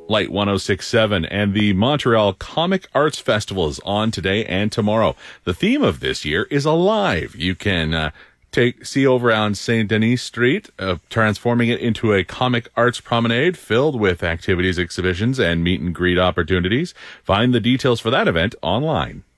Light 106.7, and the Montreal Comic Arts Festival is on today and tomorrow. The theme of this year is alive. You can see over on St. Denis Street, transforming it into a comic arts promenade filled with activities, exhibitions, and meet and greet opportunities. Find the details for that event online.